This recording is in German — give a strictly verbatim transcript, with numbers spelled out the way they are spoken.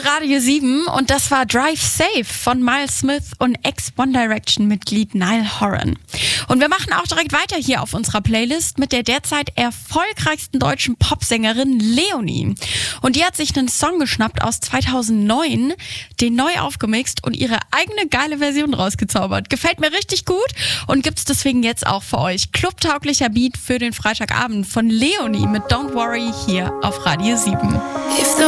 Radio sieben und das war Drive Safe von Miles Smith und Ex-One Direction-Mitglied Niall Horan. Und wir machen auch direkt weiter hier auf unserer Playlist mit der derzeit erfolgreichsten deutschen Popsängerin Leonie. Und die hat sich einen Song geschnappt aus zweitausendneun, den neu aufgemixt und ihre eigene geile Version rausgezaubert. Gefällt mir richtig gut und gibt's deswegen jetzt auch für euch. Clubtauglicher Beat für den Freitagabend von Leonie mit Don't Worry hier auf Radio sieben.